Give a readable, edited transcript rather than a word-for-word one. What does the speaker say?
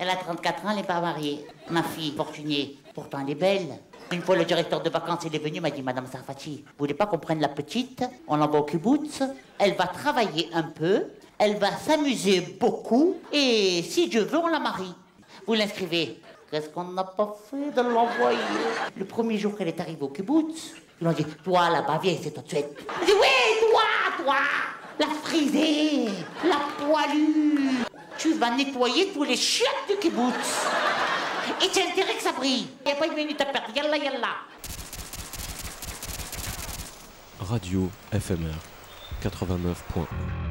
Elle a 34 ans, elle n'est pas mariée. Ma fille, Fortuné, pourtant elle est belle. Une fois, le directeur de vacances, il est venu, m'a dit, Madame Sarfati, vous voulez pas qu'on prenne la petite? On l'envoie au kibbutz. Elle va travailler un peu, elle va s'amuser beaucoup, et si Dieu veut, on la marie. Vous l'inscrivez. Qu'est-ce qu'on n'a pas fait de l'envoyer? Le premier jour qu'elle est arrivée au kibbutz, ils l'ont dit, toi là-bas, viens, c'est tout de suite. Elle dit, oui, toi, la frisée, la poilue. Tu vas nettoyer tous les chiottes du kibbutz. Et tu as intérêt que ça brille. Il n'y a pas une minute à perdre. Yallah, yallah. Radio FMR 89.1